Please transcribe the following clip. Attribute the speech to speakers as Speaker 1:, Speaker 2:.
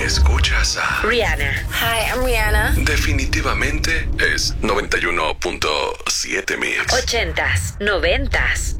Speaker 1: Escuchas a
Speaker 2: Rihanna.
Speaker 3: Hi, I'm Rihanna.
Speaker 1: Definitivamente es 91.7 Mix.
Speaker 2: 80s, 90s,